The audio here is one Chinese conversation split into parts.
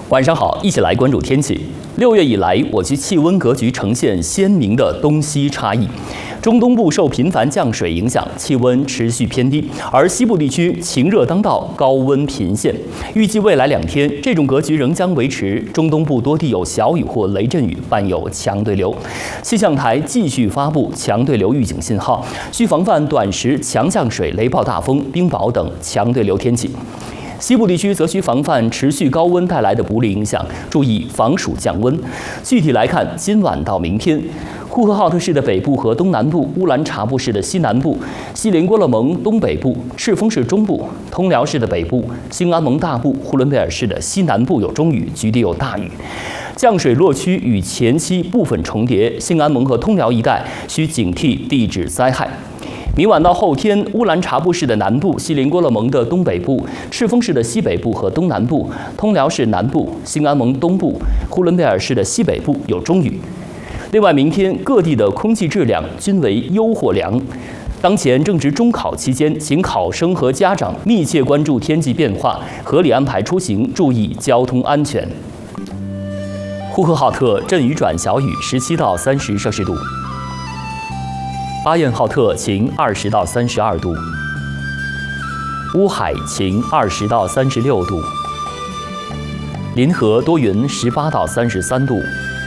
晚上好，一起来关注天气。6月以来，我区气温格局呈现鲜明的东西差异。中东部受频繁降水影响，气温持续偏低，而西部地区晴热当道，高温频现。预计未来2天，这种格局仍将维持。中东部多地有小雨或雷阵雨，伴有强对流。气象台继续发布强对流预警信号，需防范短时强降水、雷暴大风、冰雹等强对流天气。西部地区则需防范持续高温带来的不利影响，注意防暑降温。具体来看，今晚到明天，呼和浩特市的北部和东南部、乌兰察布市的西南部、锡林郭勒盟东北部、赤峰市中部、通辽市的北部、兴安盟大部、呼伦贝尔市的西南部有中雨，局地有大雨。降水落区与前期部分重叠，兴安盟和通辽一带需警惕地质灾害。明晚到后天，乌兰察布市的南部、锡林郭勒盟的东北部、赤峰市的西北部和东南部、通辽市南部、兴安盟东部、呼伦贝尔市的西北部有中雨。另外，明天各地的空气质量均为优或良。当前正值中考期间，请考生和家长密切关注天气变化，合理安排出行，注意交通安全。呼和浩特阵雨转小雨，17到30摄氏度。巴彦浩特晴20到32度，乌海晴20到36度，临河多云18到33度，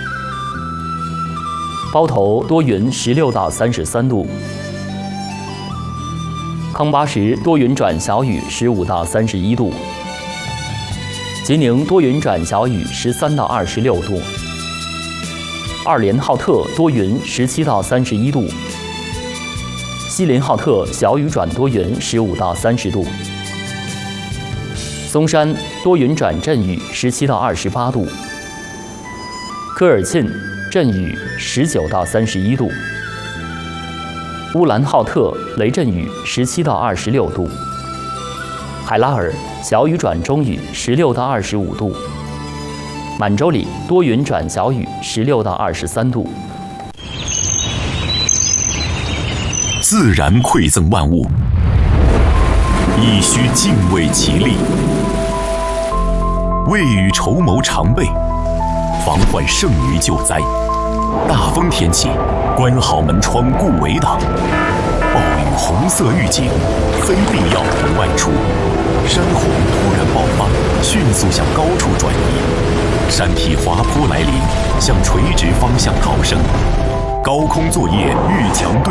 包头多云16到33度，康巴什多云转小雨15到31度，吉宁多云转小雨13到26度，二连浩特多云17到31度。锡林浩特小雨转多云15到30度，松山多云转阵雨17到28度，科尔沁阵雨19到31度，乌兰浩特雷阵雨17到26度，海拉尔小雨转中雨16到25度，满洲里多云转小雨16到23度。 自然馈赠万物，亦需敬畏其力。未雨绸缪常备，防患胜于救灾。大风天气，关好门窗顾围挡。暴雨红色预警，非必要不外出。山洪突然爆发，迅速向高处转移。山体滑坡来临，向垂直方向逃生。高空作业遇强对